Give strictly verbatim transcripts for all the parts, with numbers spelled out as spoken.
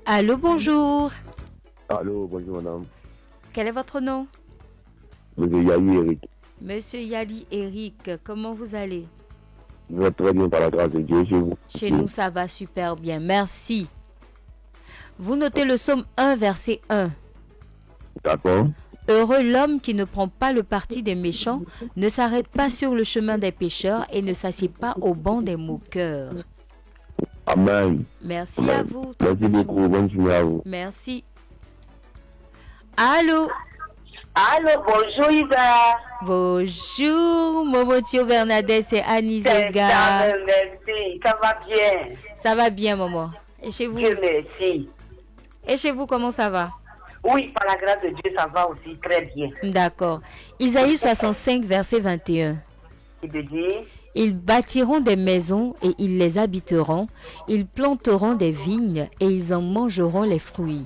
Allô, bonjour. Allô, bonjour madame. Quel est votre nom? Monsieur Yali Eric. Monsieur Yali Eric, comment vous allez? Je vais très bien par la grâce de Dieu chez vous. Chez nous, ça va super bien, merci. Vous notez le psaume un, verset un. D'accord. Heureux l'homme qui ne prend pas le parti des méchants, ne s'arrête pas sur le chemin des pécheurs et ne s'assied pas au banc des moqueurs. Amen. Merci Amen. à vous. Merci beaucoup. Bonne journée à vous. Merci. Allô? Allô, bonjour Ida. Bonjour, Momotio Bernadette, c'est Annie Zega. Merci, ça va bien. Ça va bien, maman. Et chez vous? Dieu merci. Et chez vous, comment ça va? Oui, par la grâce de Dieu, ça va aussi très bien. D'accord. Isaïe soixante-cinq, verset vingt et un. Il veut dire, Ils bâtiront des maisons et ils les habiteront. Ils planteront des vignes et ils en mangeront les fruits.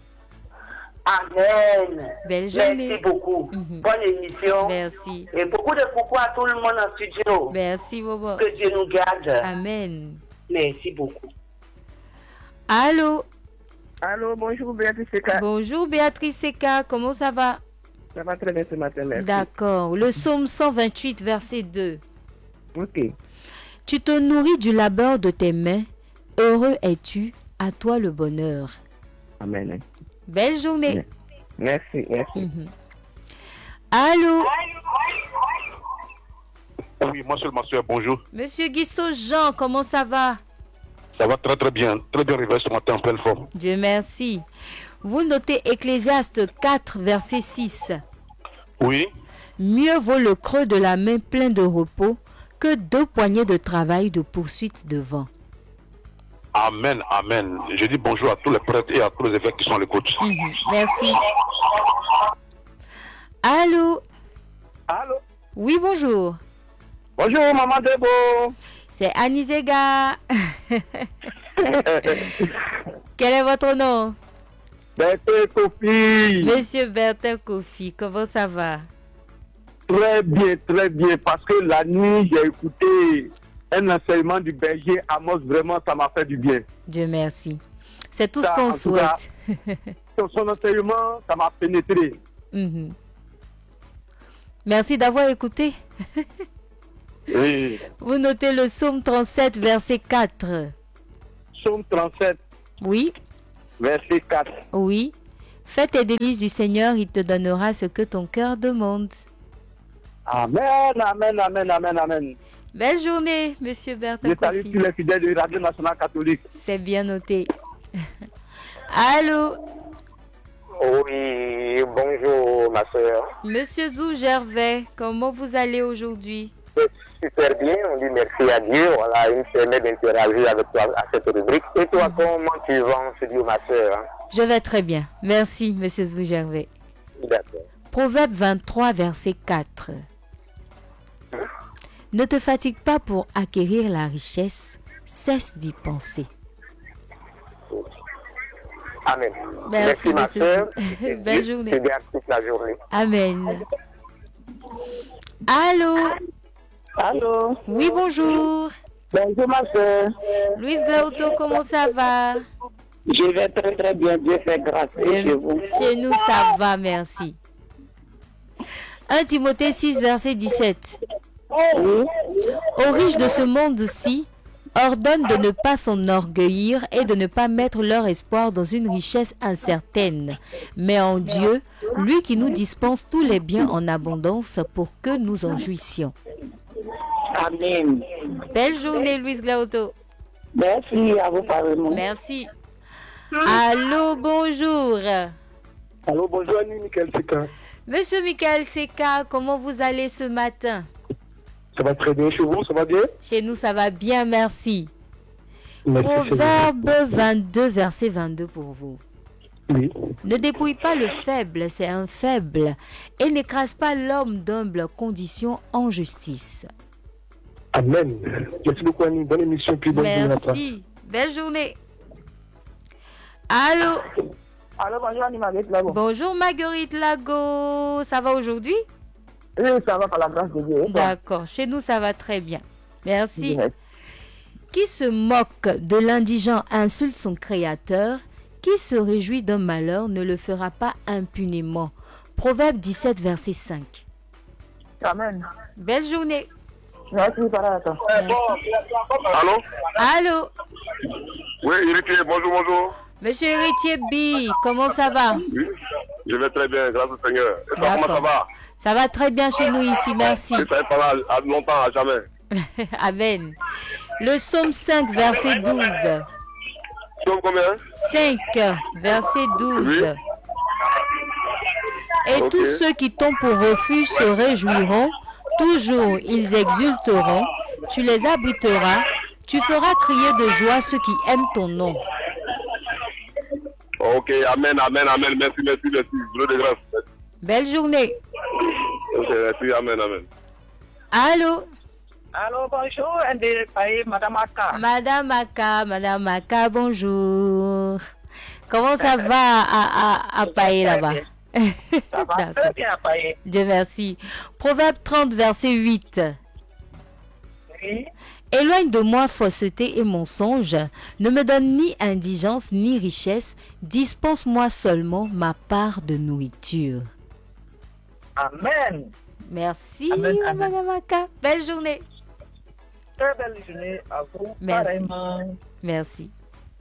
Amen. Belle journée. Merci beaucoup. Mhm. Bonne émission. Merci. Et beaucoup de coucou à tout le monde en studio. Merci, maman. Que Dieu nous garde. Amen. Merci beaucoup. Allô? Allô, bonjour Béatrice Seka. Bonjour, Béatrice Seka. Comment ça va? Ça va très bien ce matin, merci. D'accord. Le psaume cent vingt-huit, verset deux. Ok. Tu te nourris du labeur de tes mains. Heureux es-tu, à toi le bonheur. Amen. Belle journée. Merci, merci. Mhm. Allô? Oui, moi c'est le master, bonjour. Monsieur Guissot Jean, comment ça va? Ça va très très bien, très bien arrivé ce matin en pleine forme. Dieu merci. Vous notez Ecclésiaste quatre, verset six. Oui, Mieux vaut le creux de la main plein de repos que deux poignées de travail de poursuite de vent. amen, amen. Je dis bonjour à tous les prêtres et à tous les évêques qui sont à l'écoute. Mhm. Merci. Allô? Allô? Oui, bonjour. Bonjour, maman Debo. C'est Annie Zega. Quel est votre nom? Berthe Kofi. Monsieur Bertin Kofi, comment ça va? Très bien, très bien. Parce que la nuit, j'ai écouté un enseignement du berger Amos. Vraiment, ça m'a fait du bien. Dieu merci. C'est tout Ça, ce qu'on en tout cas, souhaite. Son, son enseignement, ça m'a pénétré. Mhm. Merci d'avoir écouté. Oui. Vous notez le psaume trente-sept, verset quatre. Psaume trente-sept, Oui, verset quatre. oui. Fais tes délices du Seigneur, il te donnera ce que ton cœur demande. Amen, amen, amen, amen, amen. Belle journée, monsieur Bertin Je salue Kofi. tous les fidèles de Radio Nationale Catholique. C'est bien noté. Allô, Oui, bonjour ma soeur. monsieur Zou Gervais, comment vous allez aujourd'hui? C'est super bien, on dit merci à Dieu. Voilà, il me permet d'interagir avec toi à cette rubrique. Et toi, comment tu vas en studio ma soeur? Je vais très bien. Merci, monsieur Zou Gervais. D'accord. Proverbe vingt-trois, verset quatre. Ne te fatigue pas pour acquérir la richesse, cesse d'y penser. Amen. Merci, ma monsieur soeur. Zou. Belle journée. C'est bien toute la journée. Amen. Allô? Allô? Oui, bonjour. Bonjour ma soeur. Louise Glauto, comment ça va? Je vais très très bien, Dieu fait grâce et chez vous. Chez nous, ça va, merci. un Timothée six, verset dix-sept. Oui. Aux riches de ce monde-ci, ordonne de ne pas s'enorgueillir et de ne pas mettre leur espoir dans une richesse incertaine, mais en Dieu, lui qui nous dispense tous les biens en abondance pour que nous en jouissions. Amen. Belle journée, Louise Glauto. Merci à vous pareillement. Merci. Allô, bonjour. Allô, bonjour Annie, Michael Seka. Monsieur Michael Seka, comment vous allez ce matin? Ça va très bien chez vous, ça va bien? Chez nous, ça va bien, merci. Merci, Proverbe vingt-deux, verset vingt-deux pour vous. Oui. Ne dépouille pas le faible, c'est un faible, et n'écrase pas l'homme d'humble condition en justice. Amen. Merci beaucoup Annie, bonne émission, puis bonne journée à toi. Merci. Belle journée. Allô? Allô, bonjour Annie Marguerite Lago. Bonjour Marguerite Lago. Ça va aujourd'hui? Oui, ça va par la grâce de Dieu. D'accord. Chez nous, ça va très bien. Merci. Yes. Qui se moque de l'indigent insulte son créateur. qui se réjouit d'un malheur ne le fera pas impunément. Proverbe dix-sept, verset cinq. Amen. Belle journée. Merci, Parata. Merci. Allô? Allô? Oui, héritier, bonjour, bonjour. Monsieur Héritier B, comment ça va? Oui, je vais très bien, grâce au Seigneur. Et toi, D'accord. comment ça va? Ça va très bien chez nous ici, merci. Et ça est pas là à longtemps, à jamais. Amen. Le psaume cinq, verset douze. Psaume combien? cinq, verset douze. Oui. Et Ok. tous ceux qui t'ont pour refuge se réjouiront, toujours ils exulteront, tu les abriteras, tu feras crier de joie ceux qui aiment ton nom. Ok, amen, amen, amen. Merci, merci, merci. Dieu de grâce. Belle journée. Ok, merci, amen, amen. Allô? Allô, bonjour, Inde Paye, Madame Aka. Madame Aka, Madame Aka, bonjour. Comment ça va à, à, à Paye là-bas? Ça va D'accord. très bien, Paye. Dieu merci. Proverbe trente, verset huit. Oui. Éloigne de moi fausseté et mensonge, ne me donne ni indigence ni richesse, dispense-moi seulement ma part de nourriture. Amen. Merci, Amen, amen. Madame Aka. Belle journée. Très belle journée à vous. Merci. Pareillement. Merci.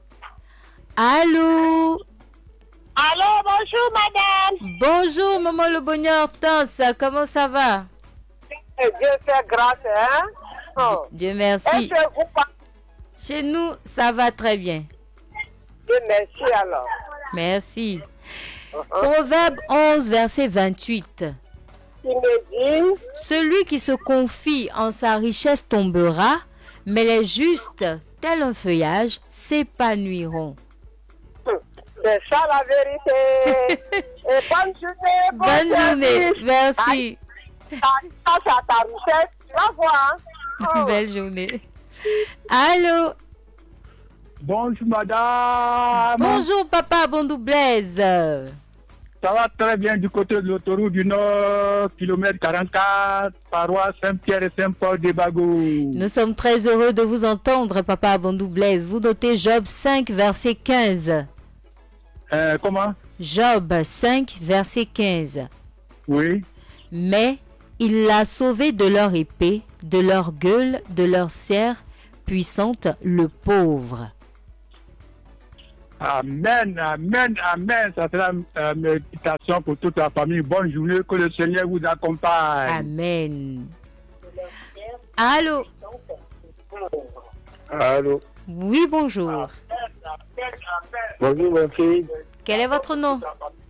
Allô? Allô, bonjour madame. Bonjour, maman le bonheur Tance, comment ça va? Dieu fait grâce, hein? Oh. Dieu Est-ce merci. que vous parlez? Chez nous, ça va très bien. Dieu merci alors. Merci. Proverbe onze, verset vingt-huit. Il me dit, Celui qui se confie en sa richesse tombera, mais les justes, tel un feuillage, s'épanouiront. c'est ça la vérité. Et bonne journée. Bonne journée, service. merci. Aïe, ça, c'est à ta richesse, tu vas voir. Oh. Belle journée. Allô? Bonjour madame. Bonjour papa Bondou Blaise. Ça va très bien du côté de l'autoroute du Nord, kilomètre quarante-quatre, paroisse Saint-Pierre et Saint-Paul des Bagou. Nous sommes très heureux de vous entendre, papa Bondou Blaise. Vous notez Job cinq, verset quinze. Euh, comment? Job cinq, verset quinze. Oui. Mais il l'a sauvé de leur épée, de leur gueule, de leur serre puissante, le pauvre. Amen, amen, amen. Ça sera une euh, méditation pour toute la famille. Bonne journée, que le Seigneur vous accompagne. Amen. Allô? Allô. Oui, bonjour. Bonjour, ma fille. Quel est votre nom?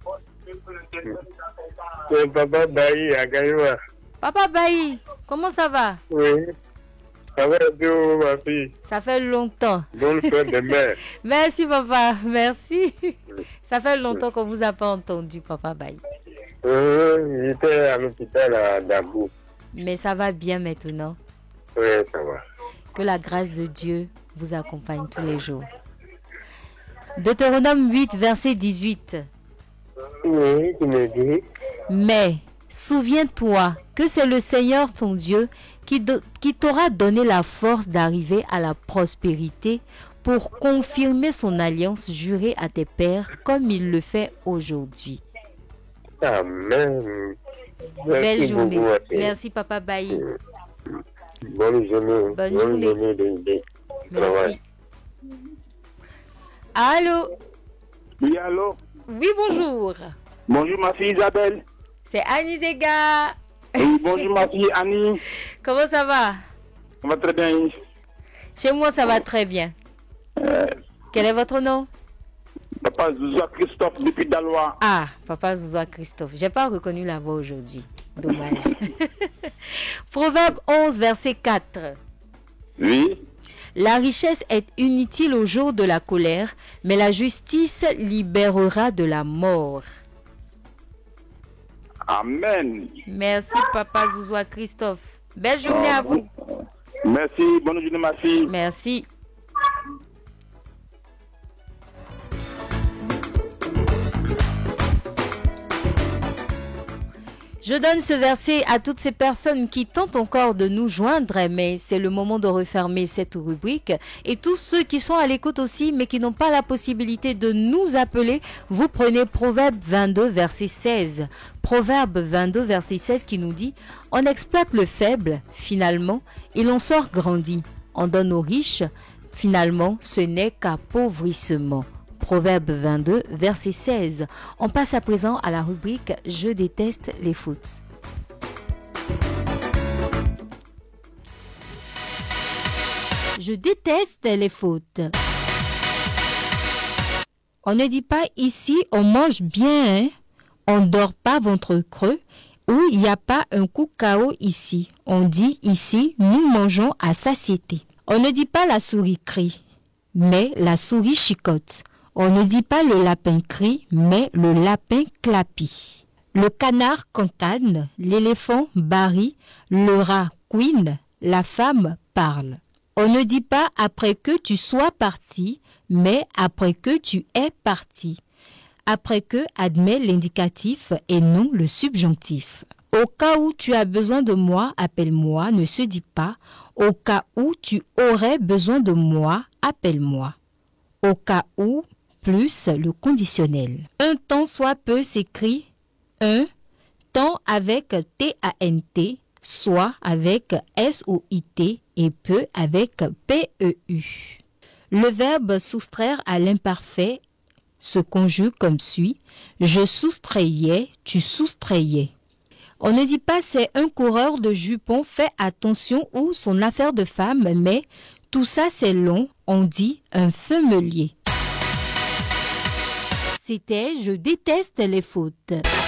C'est Papa Bailly à Gaïwa. Papa Bailly, comment ça va? Oui. Ça va bien, ma fille. Ça fait longtemps. Bonne fête de mère. Merci, papa. Merci. Ça fait longtemps qu'on vous a pas entendu, papa Bailly. Euh, J'étais à l'hôpital à Dabou. Mais ça va bien maintenant. Oui, ça va. Que la grâce de Dieu vous accompagne tous les jours. Deutéronome huit, verset dix-huit. Oui, tu me dis. Mais souviens-toi que c'est le Seigneur ton Dieu qui, do- qui t'aura donné la force d'arriver à la prospérité pour confirmer son alliance jurée à tes pères comme il le fait aujourd'hui. Amen. Merci Belle journée. beaucoup, ma fille. Merci, papa Bailly. Bonne journée. Bonne journée. journée de, de travail. Merci. Allô? Oui, allô? Oui, bonjour. Bonjour ma fille Isabelle. C'est Annie Zega. Oui, bonjour ma fille Annie. Comment ça va? Ça va très bien. Chez moi, ça va très bien. Euh, Quel est votre nom? Papa Zouza Christophe depuis Dalois. Ah, papa Zouzoua Christophe. J'ai pas reconnu la voix aujourd'hui. Dommage. Proverbe onze, verset quatre. Oui. La richesse est inutile au jour de la colère, mais la justice libérera de la mort. Amen. Merci, papa Zouzoua Christophe. Belle journée à vous. Merci, bonne journée ma fille. Merci. Je donne ce verset à toutes ces personnes qui tentent encore de nous joindre, mais c'est le moment de refermer cette rubrique. Et tous ceux qui sont à l'écoute aussi, mais qui n'ont pas la possibilité de nous appeler, vous prenez Proverbe vingt-deux, verset seize. Proverbe vingt-deux, verset seize qui nous dit « On exploite le faible, finalement, il en sort grandi. On donne aux riches, finalement, ce n'est qu'appauvrissement. » Proverbe vingt-deux, verset seize. On passe à présent à la rubrique « Je déteste les fautes ». Je déteste les fautes. On ne dit pas ici on mange bien, hein? On dort pas ventre creux, ou il n'y a pas un coup K O ici. On dit ici nous mangeons à satiété. On ne dit pas la souris crie, mais la souris chicote. On ne dit pas le lapin crie, mais le lapin clapit. Le canard cancane, l'éléphant barille, le rat couine, la femme parle. On ne dit pas après que tu sois parti, mais après que tu es parti. Après que admet l'indicatif et non le subjonctif. Au cas où tu as besoin de moi, appelle-moi, ne se dit pas. Au cas où tu aurais besoin de moi, appelle-moi. Au cas où, plus le conditionnel. Un tant soit peu s'écrit un, tant avec T A N T, soit avec S O I T et peu avec P E U. Le verbe soustraire à l'imparfait se conjugue comme suit. Je soustrayais, tu soustrayais. On ne dit pas c'est un coureur de jupons, fais attention ou son affaire de femme, mais tout ça c'est long, on dit un femelier. C'était Je déteste les fautes.